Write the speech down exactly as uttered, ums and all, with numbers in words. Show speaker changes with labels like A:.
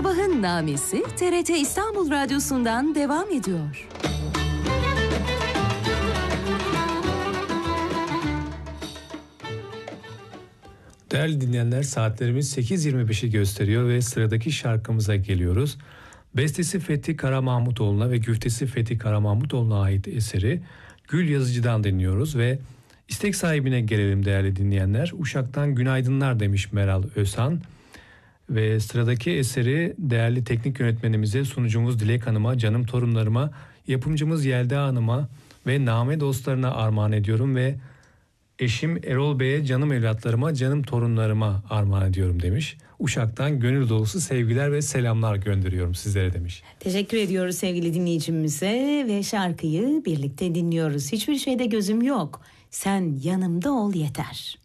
A: Sabahın Namesi T R T İstanbul Radyosu'ndan devam ediyor.
B: Değerli dinleyenler, saatlerimiz sekiz yirmi beşi gösteriyor ve sıradaki şarkımıza geliyoruz. Bestesi Fethi Karamahmutoğlu'na ve güftesi Fethi Karamahmutoğlu'na ait eseri Gül Yazıcı'dan dinliyoruz ve istek sahibine gelelim değerli dinleyenler. Uşak'tan günaydınlar demiş Meral Özhan. Ve sıradaki eseri değerli teknik yönetmenimize, sunucumuz Dilek Hanım'a, canım torunlarıma, yapımcımız Yelda Hanım'a ve Name dostlarına armağan ediyorum ve eşim Erol Bey'e, canım evlatlarıma, canım torunlarıma armağan ediyorum demiş. Uşak'tan gönül dolusu sevgiler ve selamlar gönderiyorum sizlere demiş.
C: Teşekkür ediyoruz sevgili dinleyicimize ve şarkıyı birlikte dinliyoruz. Hiçbir şeyde gözüm yok, sen yanımda ol yeter.